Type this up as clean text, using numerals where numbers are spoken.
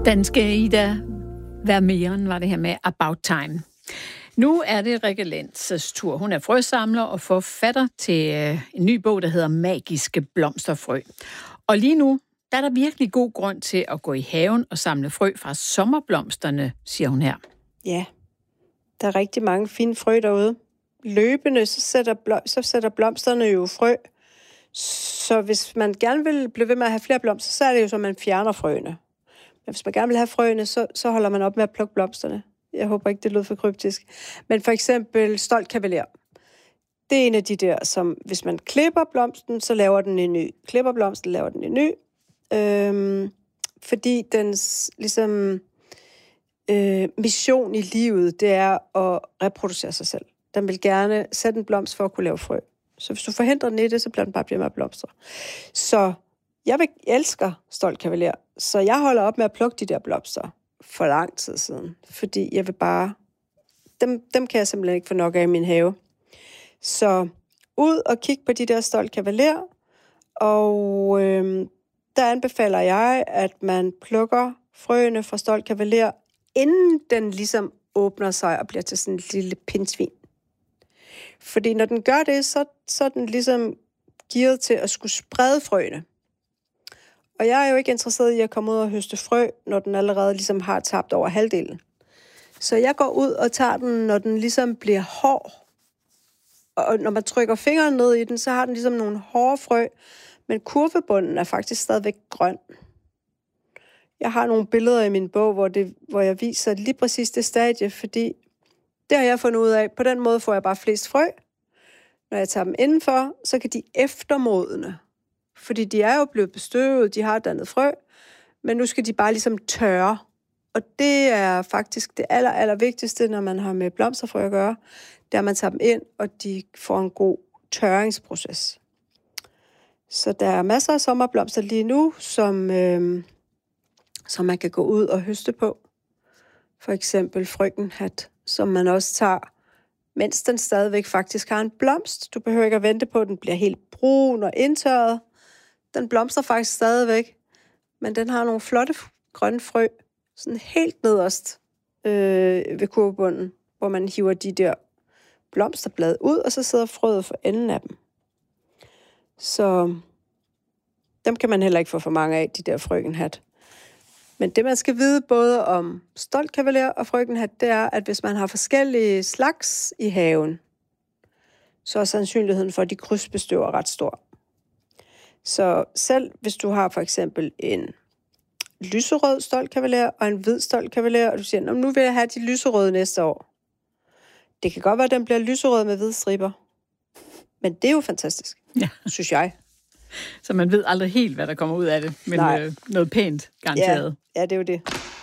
Danske Ida Vermeeren var det her med About Time. Nu er det Rikke Lentz's tur. Hun er frøsamler og forfatter til en ny bog, der hedder Magiske blomsterfrø. Og lige nu, der er der virkelig god grund til at gå i haven og samle frø fra sommerblomsterne, siger hun her. Ja, der er rigtig mange fine frø derude. Løbende, så sætter blomsterne jo frø. Så hvis man gerne vil blive ved med at have flere blomster, så er det jo så, at man fjerner frøene. Men hvis man gerne vil have frøene, så holder man op med at plukke blomsterne. Jeg håber ikke, det lød for kryptisk. Men for eksempel stolt kavaler. Det er en af de der, som hvis man klipper blomsten, så laver den en ny. Klipper blomsten, laver den en ny. Fordi dens ligesom, mission i livet, det er at reproducere sig selv. Den vil gerne sætte en blomst for at kunne lave frø. Så hvis du forhindrer den i det, så bliver den bare bliver med at blomstre. Så jeg elsker stolt kavaler, så jeg holder op med at plukke de der blomster for lang tid siden. Fordi jeg vil bare... Dem kan jeg simpelthen ikke få nok af i min have. Så ud og kig på de der stolt kavaler, og der anbefaler jeg, at man plukker frøene fra stolt kavaler, inden den ligesom åbner sig og bliver til sådan en lille pindsvin. Fordi når den gør det, så er den ligesom gearet til at skulle sprede frøene. Og jeg er jo ikke interesseret i at komme ud og høste frø, når den allerede ligesom har tabt over halvdelen. Så jeg går ud og tager den, når den ligesom bliver hård. Og når man trykker fingeren ned i den, så har den ligesom nogle hårde frø, men kurvebunden er faktisk stadigvæk grøn. Jeg har nogle billeder i min bog, hvor jeg viser lige præcis det stadie, fordi det har jeg fundet ud af. På den måde får jeg bare flest frø. Når jeg tager dem indenfor, så kan de eftermodne. Fordi de er jo blevet bestøvet, de har dannet frø, men nu skal de bare ligesom tørre. Og det er faktisk det aller vigtigste, når man har med blomsterfrø at gøre, det er, at man tager dem ind, og de får en god tørringsproces. Så der er masser af sommerblomster lige nu, som man kan gå ud og høste på. For eksempel frøkenhat, som man også tager, mens den stadigvæk faktisk har en blomst. Du behøver ikke at vente på, at den bliver helt brun og indtørret. Den blomstrer faktisk stadigvæk, men den har nogle flotte grønne frø, sådan helt nederst ved kurvebunden, hvor man hiver de der blomsterblade ud, og så sidder frøet for enden af dem. Så dem kan man heller ikke få for mange af, de der frøkenhat. Men det, man skal vide både om stolt kavaler og frøkenhat, det er, at hvis man har forskellige slags i haven, så er sandsynligheden for, at de krydsbestøver ret stor. Så selv hvis du har for eksempel en lyserød stolt kavaler og en hvid stolt kavaler, og du siger, nu vil jeg have de lyserøde næste år. Det kan godt være, at den bliver lyserød med hvide striber. Men det er jo fantastisk, synes jeg. Så man ved aldrig helt, hvad der kommer ud af det, men noget pænt garanteret. Ja, det er jo det.